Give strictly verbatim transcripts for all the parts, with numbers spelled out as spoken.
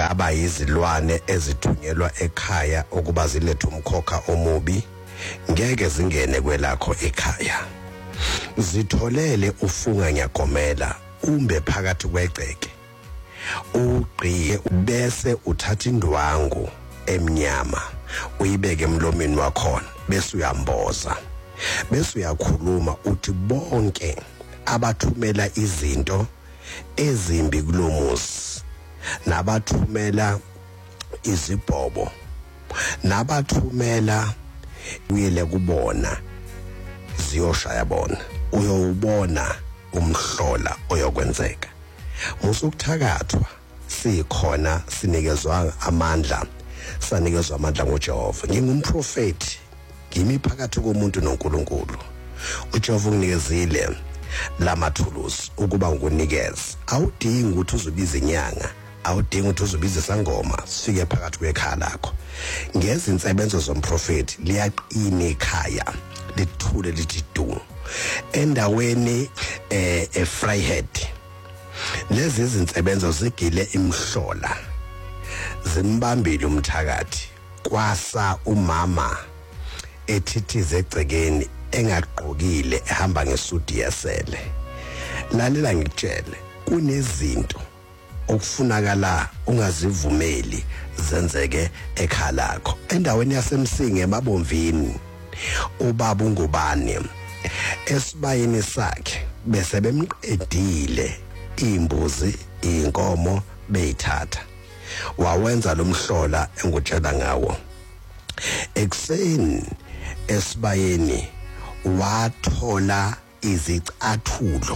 zingaba izilwane ezithunyelwa ekhaya ukuba zilethe umkhokha omubi ngeke zingene kwelakho ekhaya. Zitholele ufunga nyagomela umbe phakathi kwegceke ugqiye bese uthatha indwangu emnyama uyibeke emlomeni wakho bese uyamboza bese uyakhuluma uthi bonke abathumela izinto ezimbi kulomuzi nabathumela izibhobo nabathumela uyele kubona ziyoshaya bona uyobona umhlola oyokwenzeka. Musukuthakathwa sikhona sinikezwa amandla sanikezwa amandla ngoJehova. Ngingumprofeti ngimi phakathi komuntu noNkulunkulu. uJehova unginikezile lamathulusi ukuba ngunikeze. Awudingi ukuthi uzobiza inyanga, awudingi ukuthi uzobiza isangoma sifike phakathi kwekhaya lakho. Ngezinsebenzo zomprofeti liyaqina ekhaya lithule lithi du endaweni eh eFryhead. Lezi izinsebenzo zigile imhlola zimbambile umthakathi kwasa umama ethithize egcekeni engaqokile ehamba ngesudi yesele. Lalela ngitshele kunezinto okufunakala ungazivumeli zenzeke ekhaya lakho. Endaweni yasemsinge emabomvini ubaba ungubani esibayeni sakhe bese bemqedile imbuzi inkomo beyithatha wawenza lomhlola engutshela ngawo. Ekseni esibayeni wathola izicathulo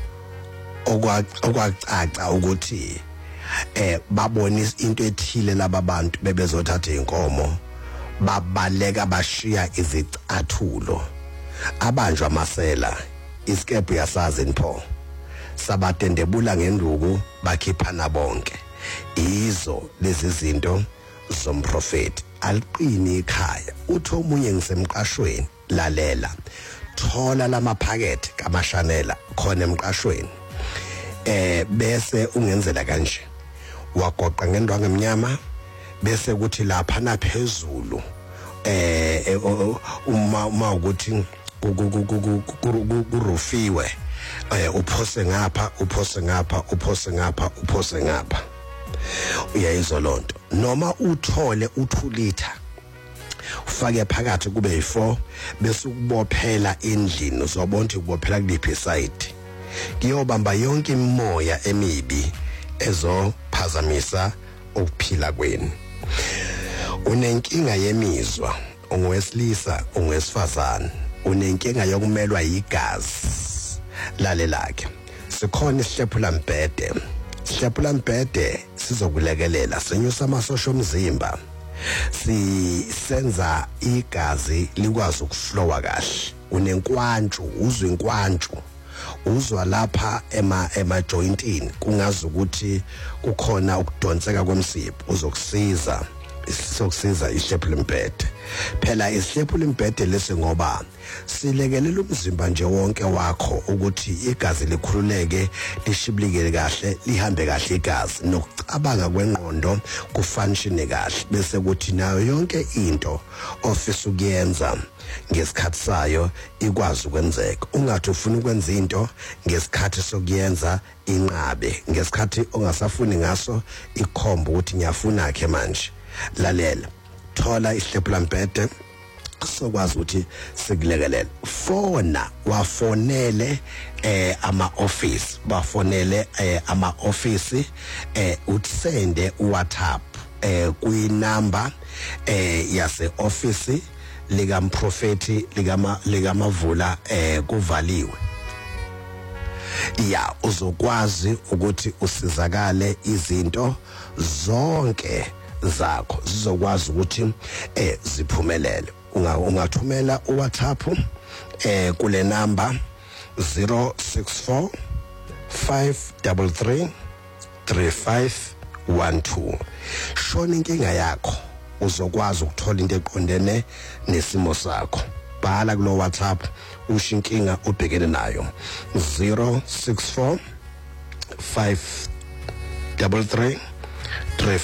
okwacaca ukuthi eh babona into ethile laba bantu bebezothatha inkomo babaleka bashiya izicathulo abanjwa amasela iskepu yasazi npho sabatendebula ngenduku bakhiphana bonke. Izo lezi zinto zomprofeti aliqini ikhaya. Uthi omunye ngisemqashweni lalela thola lamaphakethe kamashanela khona emqashweni eh bese ungenzela kanje wagoqa ngendwangu emnyama bese kuthi lapha naphezulu eh uma uma ukuthi kurufiwe eh uphose ngapha uphose ngapha uphose ngapha uphose ngapha uyayizwa lonto. Noma uthole uthulitha ufake phakathi kube yi-four bese ukubophela endlini uzobonke ukubophela kuliphi side kiyobamba yonke imimoya emibi ezophazamisa ukuphila kwenu. Unenkinga yemizwa ungowesilisa ungowesifazane unenkinga yokumelwa yigazi lalelake sikhona isihlephula mbhede. Isihlephula mbhede sizokulekelela senyusa amasosha omzimba sisenza igazi likwazi ukuflowa kahle. Unenkwantshu uzwe inkwantshu uzwa lapha ema ema jointini kungazi ukuthi kukhona ukudonseka kwemsipho uzokusiza isizokusiza isihlephula mbhede. Phela isihlephula mbhede lesi ngoba silekelela umzimba nje wonke wakho ukuthi igazi likhululeke lishibilike kahle lihambe kahle igazi nokucabanga kwengqondo kufunction kahle bese kuthi nayo yonke into ofisa ukuyenza ngesikhathi sayo ikwazi ukwenzeka. Ungathi ufuna ukwenza into ngesikhathi sokuyenza inqabe ngesikhathi ongasafuni ngaso ikhomba ukuthi ngiyafuna ke manje. Lalela thola isihlephula mbhede sokwazi ukuthi sikulekelele. Fona wafonele eh ama office bafonele eh ama office eh utsende uWhatsApp eh kuyinamba eh yase office lika mprofeti likama likamavula eh kuvaliwe. Ya uzokwazi ukuthi usizakale izinto zonke zakho zizokwazi ukuthi eh ziphumelele. Ungathumela uWhatsApp eh kule number zero six four five three three three five one two. Shona inkinga yakho uzokwazi ukuthola into eqondene nesimo sakho. Bhala kulo WhatsApp usho inkinga ubhekene nayo zero six four five three three three